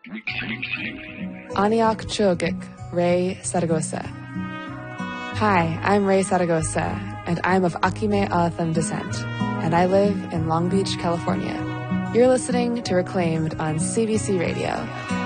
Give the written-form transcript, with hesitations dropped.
Aniak Chogik, Ray Saragosa. Hi, I'm Ray Saragosa, and I'm of Akime Alatham descent, and I live in Long Beach, California. You're listening to Reclaimed on CBC Radio.